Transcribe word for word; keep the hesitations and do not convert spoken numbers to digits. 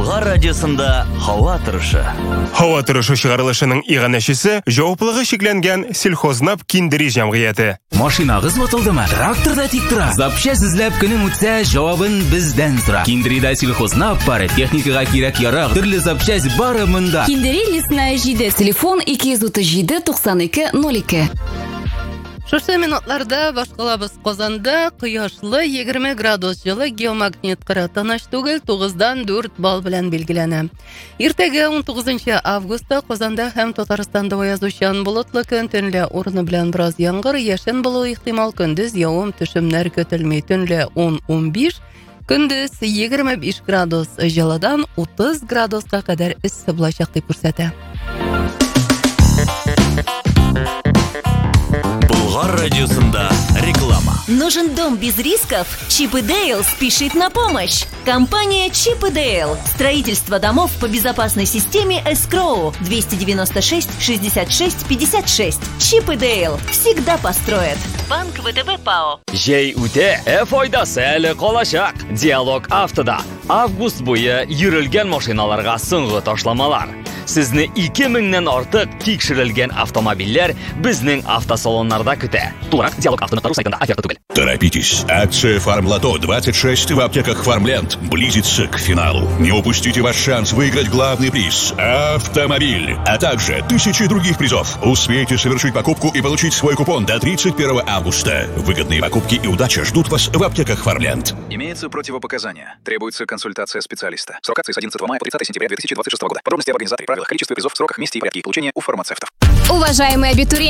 Болгар радиосында һава торышы. Һава торышы чыгарылышының иганәчесе җаваплылыгы шикләнгән сельхознап киндери җәмгыяте. Машинагыз ватылдымы? Тракторда тик тора. Запчасть эзләп көнең үтсә, җавабын бездән сора. Киндерида сельхознап бары, техникага кирәк ярак, төрле запчасть бары монда. Киндери лесная җиде, телефон ике йөз утыз җиде туксан ике ноль ике. Шушы минутларда башкалабыз Казанда кояшлы егерме градус җылы геомагнит кыры тыныч түгел тугыздан дүрт балл белән билгеләнә. Иртәгә он тугызынчы августта Казанда һәм Татарстанда аязучан болытлы көн, төнлә урыны белән бераз яңгыр, яшен булу ихтимал, көндез явым-төшемнәр көтелми, төнлә он-он биш, көндез егерме биш градус җылыдан утыз градуска кадәр эссе булачак дип күрсәтә. Болгар радиосында реклама. Нужен дом без рисков? Чип и Дейл спешит на помощь. Компания Чип и Дейл. Строительство домов по безопасной системе Escrow. двести девяносто шесть шестьдесят шесть пятьдесят шесть. Чип и Дейл всегда построят. Банк ВТБ ПАО. Җәй үтә, ә файдасы әле калачак. Диалог автода. Август буе йөрелгән машиналарга соңгы ташламалар. Сезне ике меңнән артык тикшерелгән автомобильләр безнең автосалоннарда көтә. Тулырак Диалог авто нокта ру сайтында оферта түгел. Торопитесь, акция Фармлото двадцать шесть в аптеках Фармленд близится к финалу. Не упустите ваш шанс выиграть главный приз – автомобиль, а также тысячи других призов. Успейте совершить покупку и получить свой купон до тридцать первого августа. Выгодные покупки и удача ждут вас в аптеках Фармленд. Имеются противопоказания. Требуется консультация специалиста. Срок акции с одиннадцатого мая по тридцатое сентября две тысячи двадцать шестого года. Подробности об организаторе, правилах, количестве призов, сроках, месте и порядке их получения у фармацевтов. Уважаемые абитуриенты,